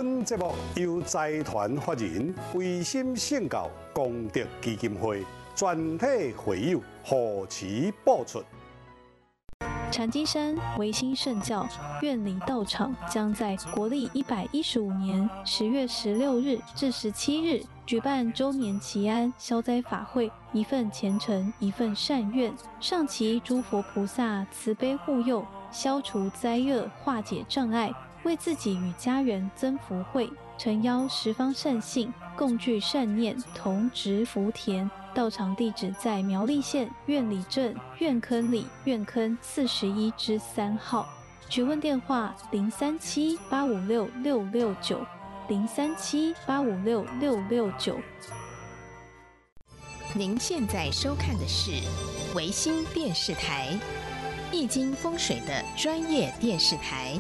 本节目由财团法人维心圣教功德基金会全体会友护持播出。 禅金山维新圣教院里道场将在国历115年10月16日至17日举办周年祈安消灾法会，一份虔诚，一份善愿，上祈诸佛菩萨慈悲护佑，消除灾厄，化解障碍，为自己与家人增福慧，诚邀十方善信共聚善念，同植福田。道场地址在苗栗县苑里镇苑坑里苑坑41之3号，询问电话037-856-669 037-856-669。 您现在收看的是维新电视台，易经风水的专业电视台。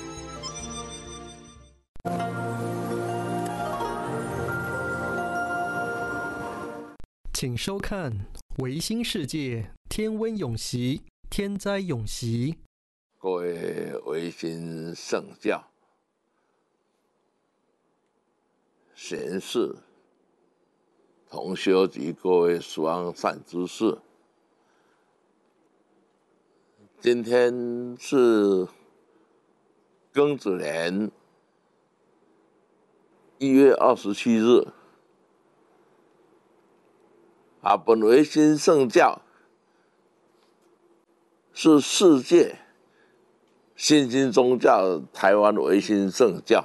请收看《维新世界天温永息，天灾永息》。 各位维新圣教贤士、同修及各位十方善知识，今天是庚子年1月27日。本维新圣教是世界新兴宗教台湾维新圣教。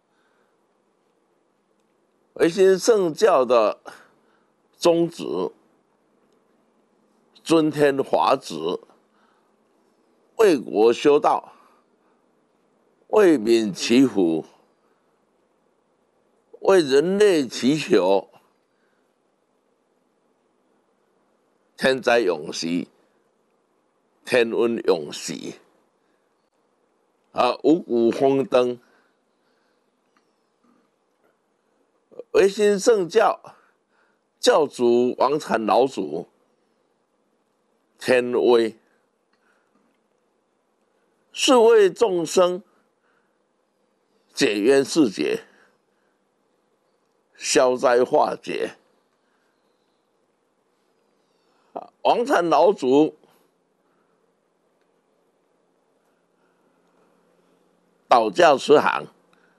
维新圣教的宗旨，尊天华旨，为国修道，为民祈福，为人类祈求天灾永息，天温永息，五谷丰登。维新圣教教主王禅老祖天威，是为众生解冤释结，消灾化解。王禅老祖道教慈航，